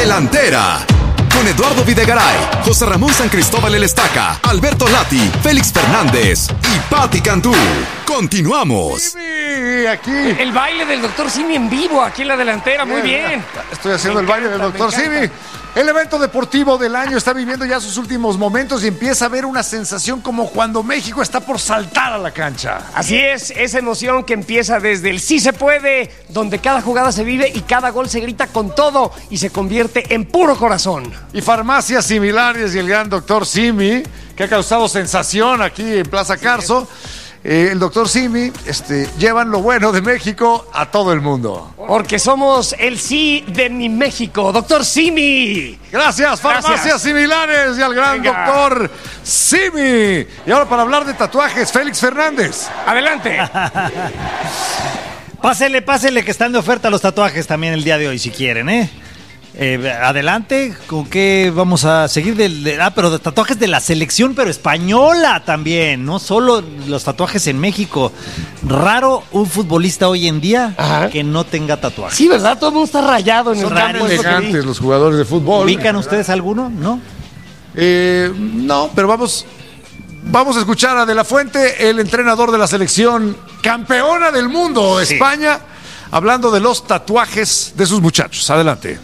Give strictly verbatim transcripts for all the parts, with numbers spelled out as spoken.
delantera. Con Eduardo Videgaray, José Ramón San Cristóbal El Estaca, Alberto Lati, Félix Fernández y Pati Cantú. Continuamos. Simi, aquí. El baile del doctor Simi en vivo, aquí en la delantera, muy bien. Estoy haciendo el baile del doctor Simi. El evento deportivo del año está viviendo ya sus últimos momentos y empieza a haber una sensación como cuando México está por saltar a la cancha. Así es, esa emoción que empieza desde el sí se puede, donde cada jugada se vive y cada gol se grita con todo y se convierte en puro corazón. Y farmacias similares y el gran doctor Simi, que ha causado sensación aquí en Plaza Carso. Eh, el doctor Simi, este, llevan lo bueno de México a todo el mundo. Porque somos el sí de mi México, doctor Simi. Gracias, farmacias Gracias. similares y al gran Venga. doctor Simi. Y ahora para hablar de tatuajes, Félix Fernández. Adelante. Pásele, pásele que están de oferta los tatuajes también el día de hoy si quieren, ¿eh? Eh, adelante, ¿con qué vamos a seguir? Del, de, ah, pero de tatuajes de la selección, pero española también, no solo los tatuajes en México. Raro un futbolista hoy en día Ajá. que no tenga tatuajes. Sí, ¿verdad? Todo el mundo está rayado en Son el campo. Son elegantes los jugadores de fútbol. ¿Ubican ustedes alguno? ¿No? Eh, no, pero vamos... Vamos a escuchar a De La Fuente, el entrenador de la selección campeona del mundo, sí. España, hablando de los tatuajes de sus muchachos. Adelante.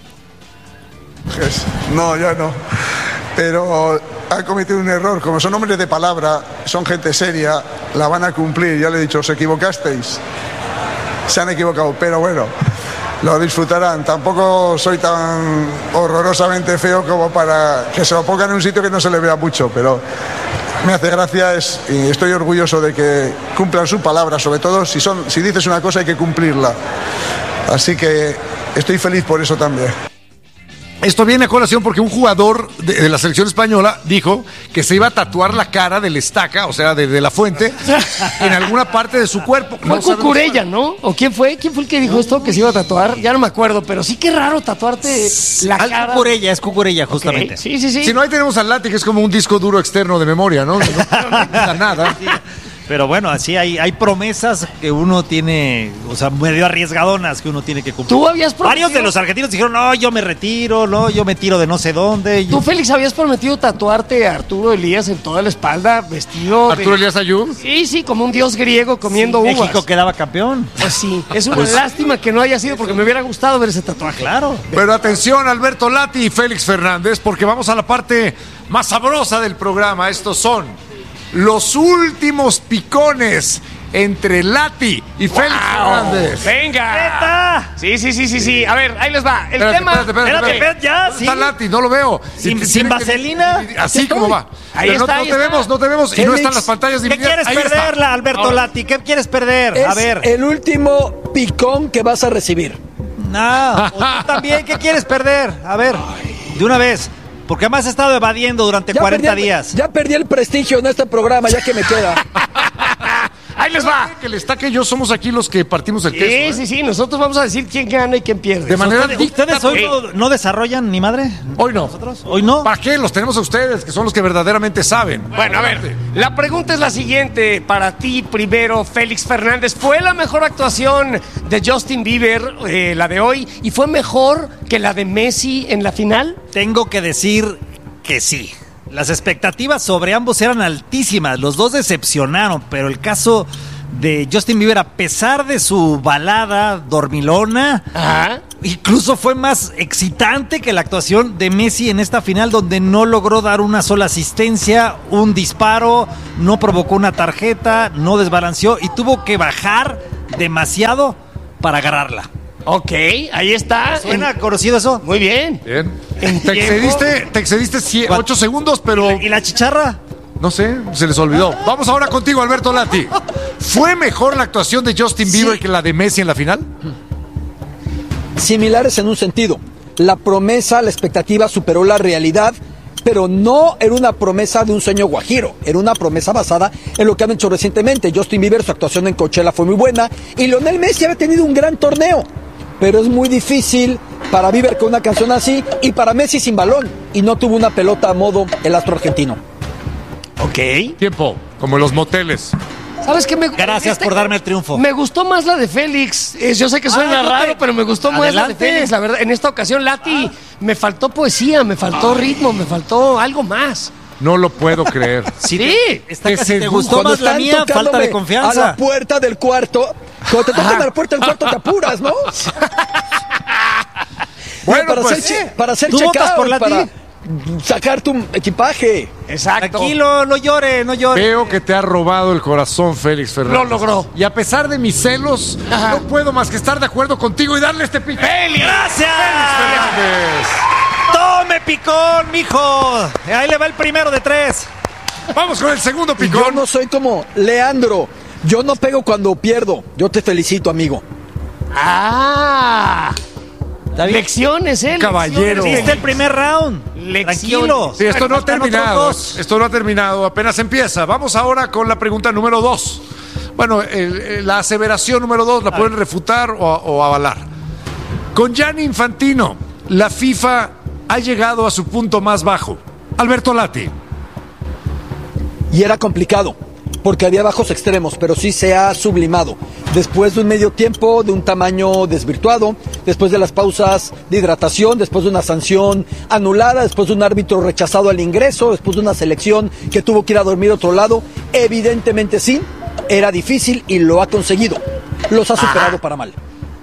No, ya no. Pero han cometido un error. Como son hombres de palabra, son gente seria, la van a cumplir. Ya le he dicho, os equivocasteis. Se han equivocado, pero bueno, lo disfrutarán. Tampoco soy tan horrorosamente feo como para que se lo pongan en un sitio que no se le vea mucho, pero me hace gracia es, y estoy orgulloso de que cumplan su palabra, sobre todo si, son, si dices una cosa hay que cumplirla. Así que estoy feliz por eso también. Esto viene a colación porque un jugador de, de la selección española dijo que se iba a tatuar la cara del Estaca, o sea, de, de La Fuente, en alguna parte de su cuerpo. Fue no Cucurella, ¿no? ¿O quién fue? ¿Quién fue el que dijo no, esto? Que se iba a tatuar. Ya no me acuerdo, pero sí que raro tatuarte la Al cara. Cucurella, es Cucurella, justamente. Okay. Sí, sí, sí. Si no, ahí tenemos al Lati, que es como un disco duro externo de memoria, ¿no? No, no, no quita nada. Sí. Pero bueno, así hay, hay promesas que uno tiene, o sea, medio arriesgadonas que uno tiene que cumplir. ¿Tú habías prometido? Varios de los argentinos dijeron, no, yo me retiro, no, yo me tiro de no sé dónde. ¿Tú, Félix, habías prometido tatuarte a Arturo Elías en toda la espalda, vestido ¿Arturo de... Elías Ayub? Sí, sí, como un dios griego comiendo sí, uvas. México quedaba campeón. Pues sí, es una pues... lástima que no haya sido porque me hubiera gustado ver ese tatuaje. Claro. Pero atención, Alberto Lati y Félix Fernández, porque vamos a la parte más sabrosa del programa. Estos son los últimos picones entre Lati y wow. Félix Fernández. ¡Venga! ¡Neta! Sí, sí, sí, sí, sí. A ver, ahí les va. El espérate, tema... Espérate, espérate, espérate. espérate ya, ¿Dónde está Lati? No lo veo. ¿Sin, sin vaselina? Que... Así como va. Ahí Pero está, no, ahí no te está. vemos, no te vemos. Félix, y no están las pantallas ¿Qué divididas. quieres Ahí perder, está. Alberto Ahora. Lati? ¿Qué quieres perder? Es a ver. el último picón que vas a recibir. No, o tú también, ¿qué quieres perder? A ver, de una vez. Porque además he estado evadiendo durante Ya cuarenta perdí el- días. Ya perdí el prestigio en este programa, ya que me queda. Ahí les va. Que el Estaca y yo somos aquí los que partimos el queso. Sí, ¿eh? sí, sí. Nosotros vamos a decir quién gana y quién pierde. De manera ¿Ustedes, ustedes hoy no, no desarrollan ni madre? Hoy no. ¿Nosotros? ¿Hoy no? ¿Para qué? Los tenemos a ustedes, que son los que verdaderamente saben. Bueno, a ver, la pregunta es la siguiente. Para ti, primero, Félix Fernández, ¿fue la mejor actuación de Justin Bieber, eh, la de hoy, y fue mejor que la de Messi en la final? Tengo que decir que sí. Las expectativas sobre ambos eran altísimas. Los dos decepcionaron, pero el caso de Justin Bieber, a pesar de su balada dormilona, Ajá. incluso fue más excitante que la actuación de Messi en esta final, donde no logró dar una sola asistencia, un disparo, no provocó una tarjeta, no desbalanceó y tuvo que bajar demasiado para agarrarla. Ok, ahí está. ¿Suena conocido eso? Muy bien. Bien. En Te tiempo. excediste, te excediste ocho segundos, pero ¿Y la chicharra? no sé, se les olvidó. Vamos ahora contigo, Alberto Lati. ¿Fue mejor la actuación de Justin Bieber Sí. que la de Messi en la final? Similares en un sentido. La promesa, la expectativa superó la realidad, pero no era una promesa de un sueño guajiro, era una promesa basada en lo que han hecho recientemente. Justin Bieber, su actuación en Coachella fue muy buena, y Lionel Messi había tenido un gran torneo, pero es muy difícil para Bieber con una canción así, y para Messi sin balón, y no tuvo una pelota a modo el astro argentino. Ok. Tiempo, como en los moteles. ¿Sabes qué? Me, Gracias este- por darme el triunfo. Me gustó más la de Félix. Eh, Yo sé que suena Ah, no raro, te- pero me gustó más la de Adelante. Félix. La verdad, en esta ocasión, Lati, me faltó poesía, me faltó ritmo, me faltó algo más. No lo puedo creer. Si Sí. te, esta Te casi te sedujo. gustó Cuando más la están mía, falta tocándome de confianza. A la puerta del cuarto. Cuando te tocan a la puerta del cuarto te apuras, ¿no? Bueno, para, pues, hacer, che- para hacer ¿Tú check votas por la para ti? sacar tu equipaje. Exacto. Tranquilo, no llore, no llore. veo que te ha robado el corazón, Félix Fernández. Lo logró. Y a pesar de mis celos, Ajá. no puedo más que estar de acuerdo contigo y darle este pico. ¡Félix! ¡Gracias! Fernández. ¡Tome, picón, mijo! Ahí le va el primero de tres. Vamos con el segundo Y yo picón. no soy como Leandro. Yo no pego cuando pierdo. Yo te felicito, amigo. ¡Ah! bien. Lecciones, ¿eh? Caballero. Lecciones. Viste el primer round. Lecciones. Tranquilo. Sí, esto no ha Faltan otros terminado. dos. Esto no ha terminado, apenas empieza. Vamos ahora con la pregunta número dos. Bueno, el- el- la aseveración número dos la pueden refutar o, o avalar. Con Gianni Infantino, la FIFA ha llegado a su punto más bajo. Alberto Lati. Y era complicado, porque había bajos extremos, pero sí se ha sublimado. Después de un medio tiempo de un tamaño desvirtuado, después de las pausas de hidratación, después de una sanción anulada, después de un árbitro rechazado al ingreso, después de una selección que tuvo que ir a dormir a otro lado, evidentemente sí, era difícil y lo ha conseguido. Los ha superado para mal.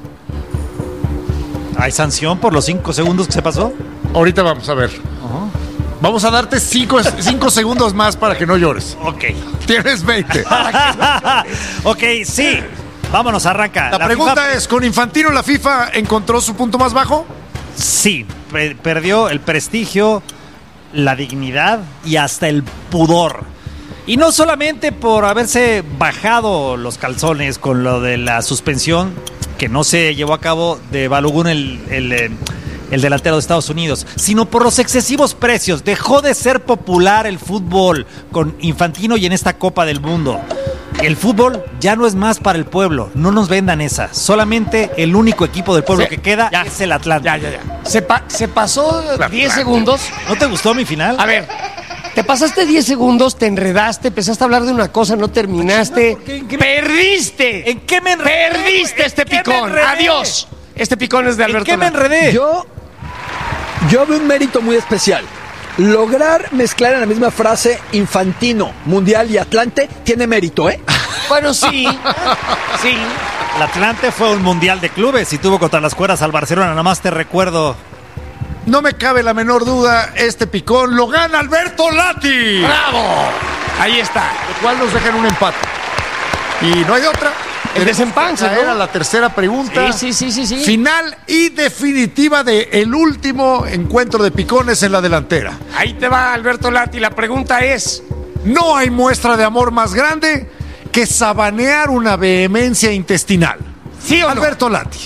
¿Hay sanción por los cinco segundos que se pasó? Ahorita vamos a ver. Vamos a darte cinco, cinco segundos más para que no llores. Ok. Tienes veinte. Ok, sí. Vámonos, arranca. La, pregunta FIFA- es, ¿con Infantino la FIFA encontró su punto más bajo? Sí, pe- perdió el prestigio, la dignidad y hasta el pudor. Y no solamente por haberse bajado los calzones con lo de la suspensión, que no se llevó a cabo de Balogun, el, el, eh, el delantero de Estados Unidos, sino por los excesivos precios. Dejó de ser popular el fútbol con Infantino y en esta Copa del Mundo. El fútbol ya no es más para el pueblo, no nos vendan esa. Solamente el único equipo del pueblo Sí, que queda ya. es el Atlante. Ya, ya, ya. Se, pa- se pasó diez segundos. ¿No te gustó mi final? A ver, te pasaste diez segundos, te enredaste, empezaste a hablar de una cosa, no terminaste. ¿Por qué? ¿En qué- ¡Perdiste! ¿En qué me enredé, ¡Perdiste güey? este ¿En qué me picón! enredé? ¡Adiós! Este picón es de ¿En Alberto. qué me Lati. enredé? Yo, yo veo un mérito muy especial. Lograr mezclar en la misma frase Infantino, Mundial y Atlante tiene mérito, ¿eh? Bueno, sí. Sí. El Atlante fue un mundial de clubes y tuvo contra las cuerdas al Barcelona. Nada más te recuerdo. No me cabe la menor duda, este picón lo gana Alberto Lati. ¡Bravo! Ahí está. Lo cual nos deja en un empate. Y no hay de otra. El desempance, Era ¿no? la tercera pregunta. Sí, sí, sí, sí, sí. Final y definitiva de el último encuentro de picones en la delantera. Ahí te va, Alberto Lati. La pregunta es: No hay muestra de amor más grande que sabanear una vehemencia intestinal. ¿sí o no? Alberto Lati.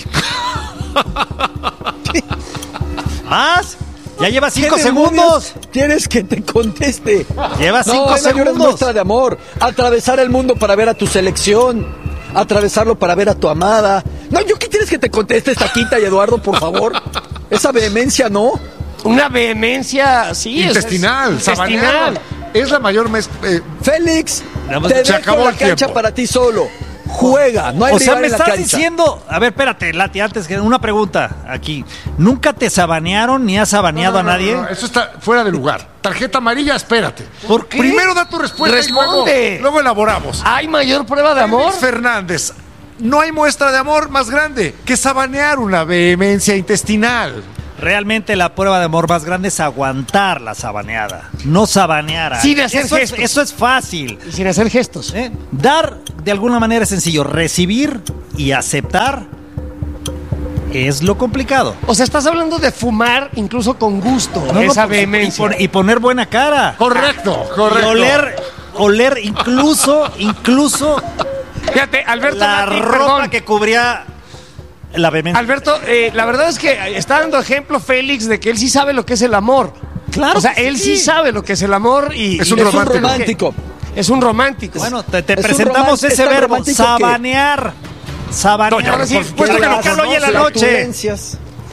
¿Más? Ya lleva cinco ¿Qué segundos. demonios ¿Quieres que te conteste? Lleva cinco no, hay mayores segundos. muestra de amor. Atravesar el mundo para ver a tu selección. Atravesarlo para ver a tu amada. No, ¿yo qué quieres que te conteste, Taquita y Eduardo, por favor? Esa vehemencia, ¿no? Una vehemencia, sí. o sea, es- Intestinal, sabanear. intestinal. Es la mayor mez- eh, Félix, Vamos, te se dejo acabó la el cancha tiempo. para ti solo. Juega, no hay O sea, rival me en la estás cancha. diciendo. A ver, espérate, Lati, antes que una pregunta aquí. ¿Nunca te sabanearon ni has sabaneado no, no, a nadie? no, no, eso está fuera de lugar. Tarjeta amarilla, espérate. ¿Por qué? Primero da tu respuesta Responde. y luego, luego elaboramos. ¿Hay mayor prueba de amor? Félix Fernández, no hay muestra de amor más grande que sabanear una vehemencia intestinal. Realmente la prueba de amor más grande es aguantar la sabaneada, no sabanear. a Sin alguien. hacer eso es, gestos. eso es fácil. Y sin hacer gestos. ¿eh? Dar de alguna manera es sencillo, recibir y aceptar es lo complicado. O sea, estás hablando de fumar incluso con gusto. No, no, esa pues, vehemencia. Y, pon- y poner buena cara. Correcto, Y correcto. oler, oler incluso, incluso Fíjate, Alberto la Lati, ropa perdón. que cubría la vehemencia. Alberto, eh, la verdad es que está dando ejemplo Félix de que él sí sabe lo que es el amor. Claro O sea, que él sí. sí sabe lo que es el amor y... Es y un le- Es un romántico. romántico. Es un romántico. Bueno, te, te Es un presentamos román- es ese tan verbo, romántico que- sabanear. Sabanear. Doña, por Por supuesto que que no no, caló hoy en la Conoce noche. flatulencias.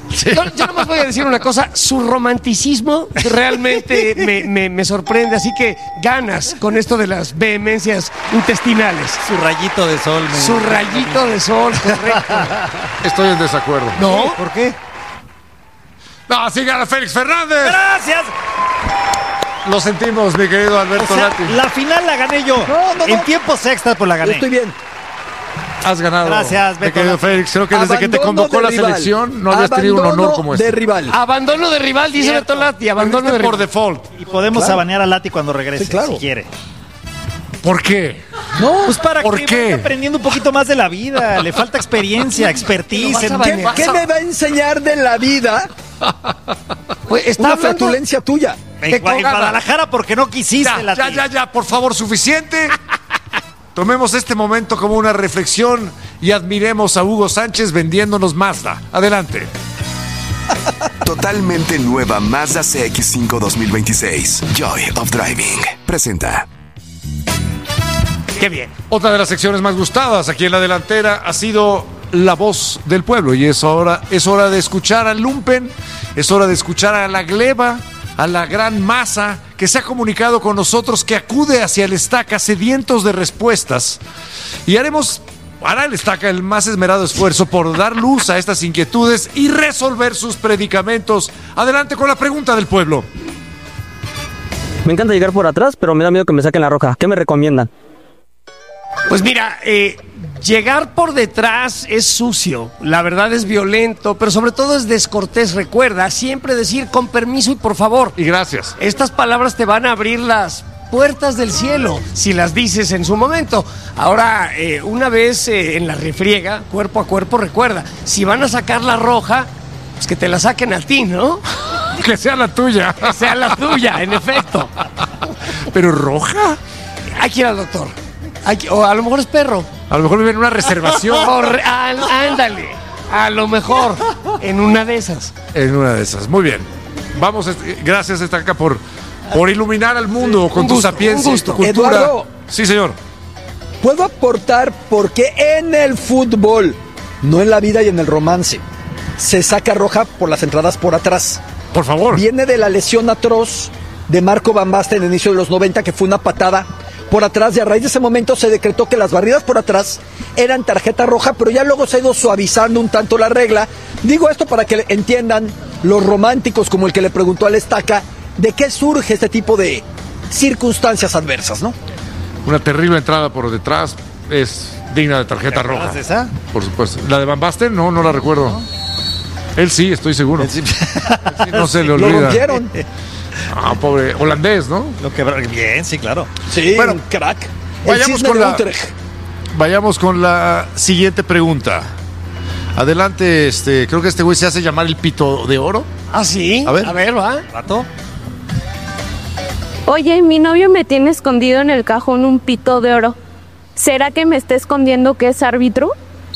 Sí. Yo, yo nomás voy a decir una cosa, su romanticismo realmente me, me, me sorprende, así que ganas con esto de las vehemencias intestinales. Su rayito de sol. me- Su rayito de sol, correcto. Estoy en desacuerdo. ¿No? ¿Por qué? No, así gana Félix Fernández. ¡Gracias! Lo sentimos, mi querido O Alberto sea, Lati. la final la gané yo. No, no, no. En tiempos extras, pues la Yo gané. estoy bien. Has ganado. Gracias, mi Beto querido Lati. Félix. Creo que desde que te Abandono convocó de la rival. selección no habías tenido un honor Abandono como de este. rival. Abandono de rival, dice Cierto. Beto Lati, abandono de Por rival. default. Y podemos Claro. abanear a Lati cuando regrese, Sí, claro. si quiere. ¿Por qué? No, Pues para ¿Por que qué? vaya aprendiendo un poquito más de la vida. Le falta experiencia, expertise. Lo vas a en- banear. ¿qué, qué me va a enseñar de la vida Pues, está una hablando- flatulencia tuya? En, de Gua- en Cogama. Guadalajara porque no quisiste, Ya, Lati. ya, ya, ya, por favor, suficiente. Tomemos este momento como una reflexión y admiremos a Hugo Sánchez vendiéndonos Mazda. Adelante. Totalmente nueva Mazda C X cinco dos mil veintiséis. Joy of Driving. Presenta. Qué bien. Otra de las secciones más gustadas aquí en la delantera ha sido la voz del pueblo y es hora, es hora de escuchar al lumpen, es hora de escuchar a la gleba, a la gran masa que se ha comunicado con nosotros, que acude hacia el Estaca sedientos de respuestas y haremos, hará el Estaca el más esmerado esfuerzo por dar luz a estas inquietudes y resolver sus predicamentos. Adelante con la pregunta del pueblo. Me encanta llegar por atrás, pero me da miedo que me saquen la roja. ¿Qué me recomiendan? Pues mira, eh, llegar por detrás es sucio, la verdad es violento, pero sobre todo es descortés. Recuerda siempre decir con permiso y por favor. Y gracias. Estas palabras te van a abrir las puertas del cielo si las dices en su momento. Ahora, eh, una vez eh, en la refriega, cuerpo a cuerpo, recuerda, si van a sacar la roja, pues que te la saquen a ti, ¿no? Que sea la tuya. Que sea la tuya, en efecto. ¿Pero roja? Hay que ir al doctor. Hay que- o a lo mejor es perro. A lo mejor vive en una reservación. Corre- al- ándale. A lo mejor en una de esas. En una de esas. Muy bien. Vamos, este, gracias, Estaca, por, por iluminar al mundo con un tu gusto, sapiencia un y tu gusto. cultura. Eduardo. Sí, señor. Puedo aportar porque en el fútbol, no en la vida y en el romance, se saca roja por las entradas por atrás. Por favor. Viene de la lesión atroz de Marco Van Basten en el inicio de los noventa, que fue una patada por atrás, y a raíz de ese momento se decretó que las barridas por atrás eran tarjeta roja, pero ya luego se ha ido suavizando un tanto la regla. Digo esto para que entiendan los románticos, como el que le preguntó al Estaca, de qué surge este tipo de circunstancias adversas, ¿no? Una terrible entrada por detrás es digna de tarjeta roja. ¿Recuerdas esa? Por supuesto. ¿La de Van Basten? No, no la recuerdo. Él sí, estoy seguro. Sí, Sí, no se le Lo olvida. rompieron. Ah, pobre holandés, ¿no? Lo que bien, sí, claro. Sí, Bueno, un crack. El vayamos cisne con de la- Utrecht. Vayamos con la siguiente pregunta. Adelante, este, creo que este güey se hace llamar el pito de oro. ¿Ah, sí? A ver. A ver, va. ¿Rato? Oye, mi novio me tiene escondido en el cajón un pito de oro. ¿Será que me está escondiendo que es árbitro?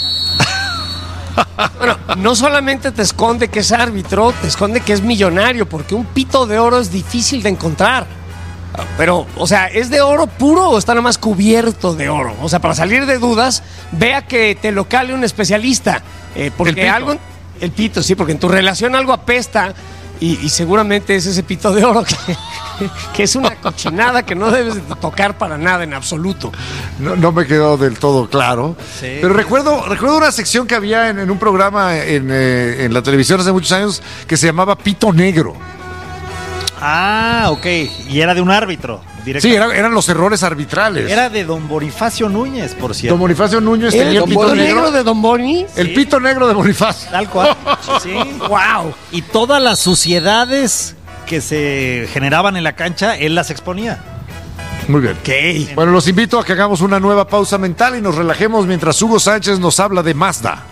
Bueno, no solamente te esconde que es árbitro, te esconde que es millonario, porque un pito de oro es difícil de encontrar. Pero, o sea, ¿es de oro puro o está nada más cubierto de oro? O sea, para salir de dudas, vea que te lo cale un especialista. Eh, porque El pito. algo. El pito, sí, porque en tu relación algo apesta y, y seguramente es ese pito de oro que, que es una cochinada que no debes de tocar para nada en absoluto. No, no me quedó del todo claro. Sí. Pero recuerdo, recuerdo una sección que había en, en un programa en, eh, en la televisión hace muchos años que se llamaba Pito Negro. Ah, ok. Y era de un árbitro. Directo. Sí, era- eran los errores arbitrales. Era de don Bonifacio Núñez, por cierto. Don Bonifacio Núñez ¿El tenía el pito pito negro. negro de Don Boni? El pito negro de Bonifacio. Tal cual. Sí. ¡Wow! Y todas las suciedades que se generaban en la cancha, él las exponía. Muy bien. Ok. Bueno, los invito a que hagamos una nueva pausa mental y nos relajemos mientras Hugo Sánchez nos habla de Mazda.